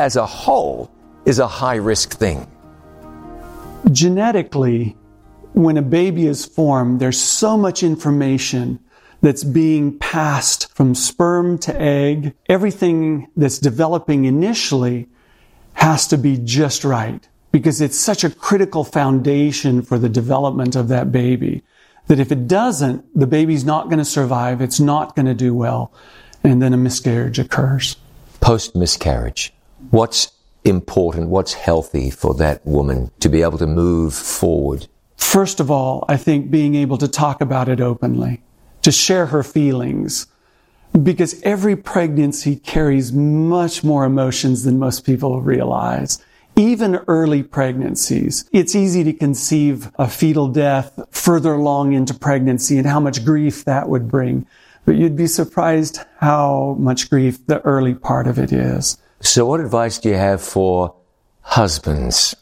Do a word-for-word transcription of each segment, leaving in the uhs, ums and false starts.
as a whole is a high-risk thing. Genetically, when a baby is formed, there's so much information that's being passed from sperm to egg. Everything that's developing initially has to be just right, because it's such a critical foundation for the development of that baby that if it doesn't, the baby's not going to survive, it's not going to do well, and then a miscarriage occurs. Post-miscarriage, what's important, what's healthy for that woman to be able to move forward? First of all, I think being able to talk about it openly, to share her feelings, because every pregnancy carries much more emotions than most people realize. Even early pregnancies, it's easy to conceive a fetal death further along into pregnancy and how much grief that would bring. But you'd be surprised how much grief the early part of it is. So what advice do you have for husbands?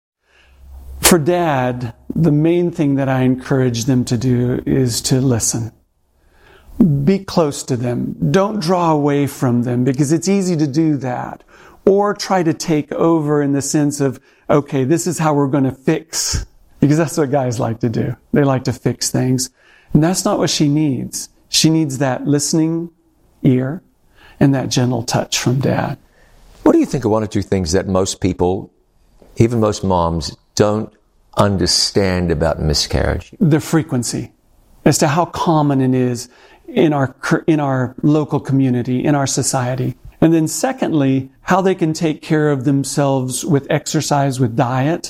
For dad, the main thing that I encourage them to do is to listen. Be close to them. Don't draw away from them, because it's easy to do that. Or try to take over in the sense of, okay, this is how we're going to fix. Because that's what guys like to do. They like to fix things. And that's not what she needs. She needs that listening ear and that gentle touch from dad. What do you think are one or two things that most people, even most moms, don't understand about miscarriage? The frequency, as to how common it is in our in our local community, in our society. And then secondly, how they can take care of themselves with exercise, with diet,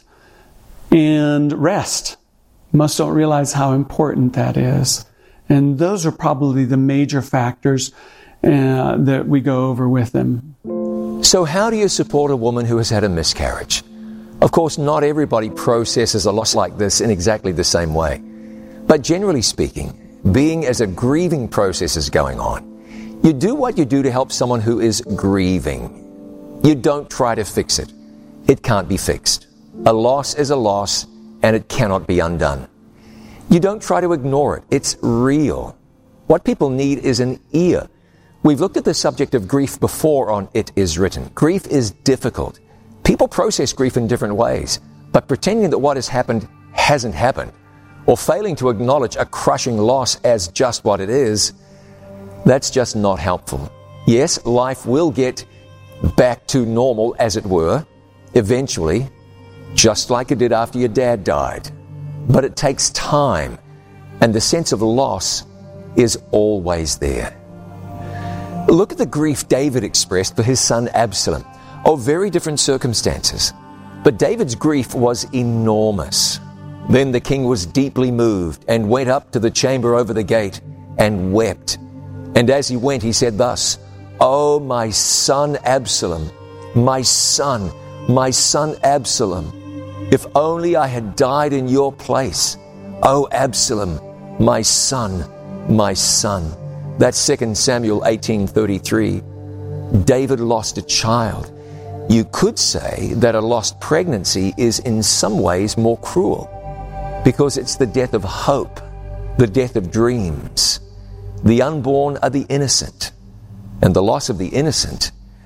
and rest. Most don't realize how important that is. And those are probably the major factors uh, that we go over with them. So how do you support a woman who has had a miscarriage? Of course, not everybody processes a loss like this in exactly the same way. But generally speaking, being as a grieving process is going on, you do what you do to help someone who is grieving. You don't try to fix it. It can't be fixed. A loss is a loss, and it cannot be undone. You don't try to ignore it. It's real. What people need is an ear. We've looked at the subject of grief before on It Is Written. Grief is difficult. People process grief in different ways, but pretending that what has happened hasn't happened, or failing to acknowledge a crushing loss as just what it is, that's just not helpful. Yes, life will get back to normal, as it were, eventually, just like it did after your dad died. But it takes time, and the sense of loss is always there. Look at the grief David expressed for his son Absalom. Oh, very different circumstances. But David's grief was enormous. Then the king was deeply moved and went up to the chamber over the gate and wept. And as he went, he said thus, "Oh, my son Absalom, my son, my son Absalom, if only I had died in your place. Oh, Absalom, my son, my son." That's Second Samuel eighteen thirty-three. David lost a child. You could say that a lost pregnancy is in some ways more cruel, because it's the death of hope, the death of dreams. The unborn are the innocent, and the loss of the innocent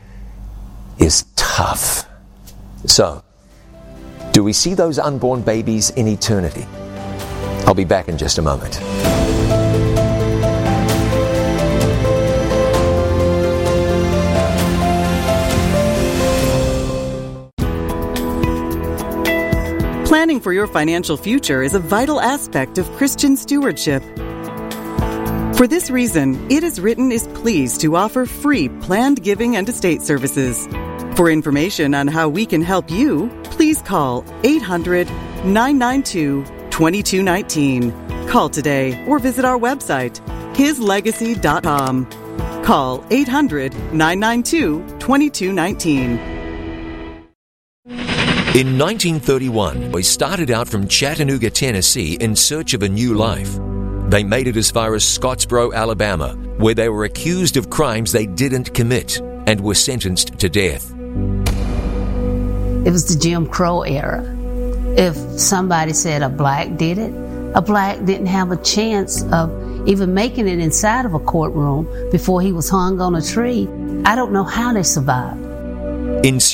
is tough. So, do we see those unborn babies in eternity? I'll be back in just a moment. Planning for your financial future is a vital aspect of Christian stewardship. For this reason, It Is Written is pleased to offer free planned giving and estate services. For information on how we can help you, please call eight hundred, nine nine two, two two one nine. Call today or visit our website, his legacy dot com. Call eight hundred, nine nine two, two two one nine. In nineteen thirty-one, we started out from Chattanooga, Tennessee in search of a new life. They made it as far as Scottsboro, Alabama, where they were accused of crimes they didn't commit and were sentenced to death. It was the Jim Crow era. If somebody said a black did it, a black didn't have a chance of even making it inside of a courtroom before he was hung on a tree. I don't know how they survived. In